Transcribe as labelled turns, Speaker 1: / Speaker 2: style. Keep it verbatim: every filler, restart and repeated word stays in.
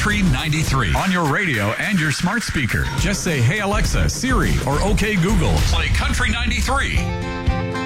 Speaker 1: Country ninety-three on your radio and your smart speaker. Just say, "Hey Alexa, Siri," or "Okay Google, play Country ninety-three."